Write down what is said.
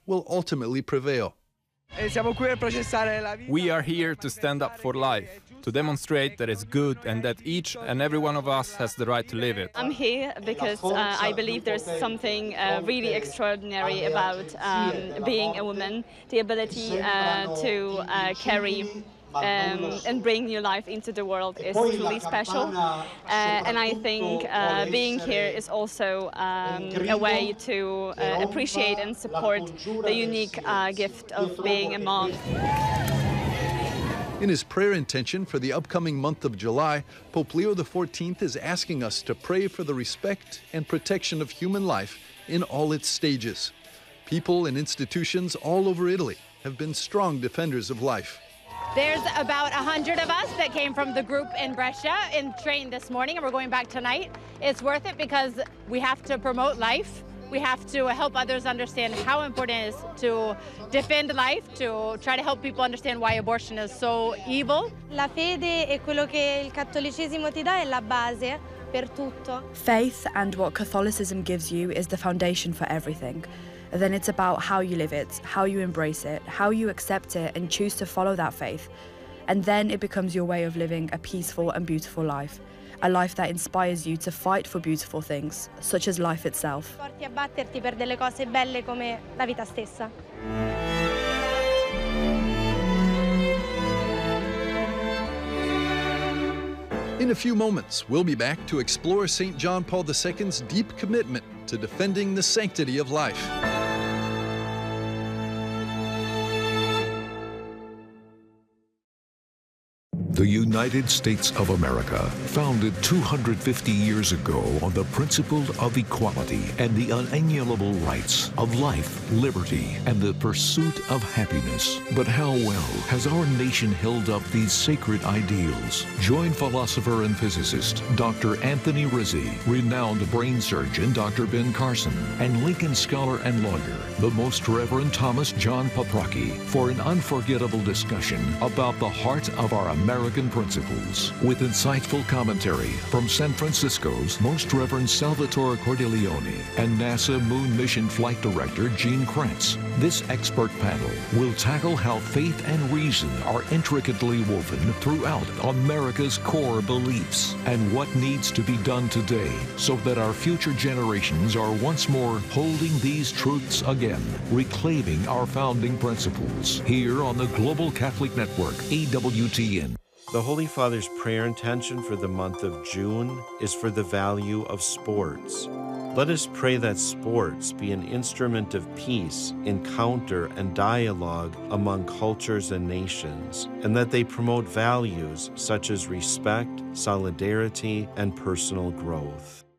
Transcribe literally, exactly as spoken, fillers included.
will ultimately prevail. We are here to stand up for life, to demonstrate that it's good and that each and every one of us has the right to live it. I'm here because uh, I believe there's something uh, really extraordinary about um, being a woman, the ability uh, to uh, carry Um, and bring new life into the world is truly special. Uh, and I think uh, being here is also um, a way to uh, appreciate and support the unique uh, gift of being a mom. In his prayer intention for the upcoming month of July, Pope Leo the fourteenth is asking us to pray for the respect and protection of human life in all its stages. People and institutions all over Italy have been strong defenders of life. There's about a hundred of us that came from the group in Brescia and trained this morning, and we're going back tonight. It's worth it because we have to promote life. We have to help others understand how important it is to defend life, to try to help people understand why abortion is so evil. La fede e quello che il cattolicesimo ti dà è la base per tutto. Faith and what Catholicism gives you is the foundation for everything. Then it's about how you live it, how you embrace it, how you accept it and choose to follow that faith. And then it becomes your way of living a peaceful and beautiful life. A life that inspires you to fight for beautiful things, such as life itself. Porti a batterti per delle cose belle come la vita stessa. In a few moments, we'll be back to explore Saint John Paul the Second's deep commitment to defending the sanctity of life. The United States of America, founded two hundred fifty years ago on the principle of equality and the unalienable rights of life, liberty, and the pursuit of happiness. But how well has our nation held up these sacred ideals? Join philosopher and physicist Doctor Anthony Rizzi, renowned brain surgeon Doctor Ben Carson, and Lincoln scholar and lawyer, the Most Reverend Thomas John Paprocki, for an unforgettable discussion about the heart of our American principles, with insightful commentary from San Francisco's Most Reverend Salvatore Cordileone and NASA Moon Mission Flight Director Gene Kranz. This expert panel will tackle how faith and reason are intricately woven throughout America's core beliefs and what needs to be done today so that our future generations are once more holding these truths again, reclaiming our founding principles. Here on the Global Catholic Network, E W T N. The Holy Father's prayer intention for the month of June is for the value of sports. Let us pray that sports be an instrument of peace, encounter, and dialogue among cultures and nations, and that they promote values such as respect, solidarity, and personal growth.